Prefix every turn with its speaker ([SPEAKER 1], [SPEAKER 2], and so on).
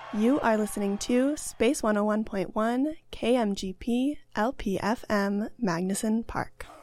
[SPEAKER 1] You are listening to Space 101.1 KMGP LPFM Magnuson Park.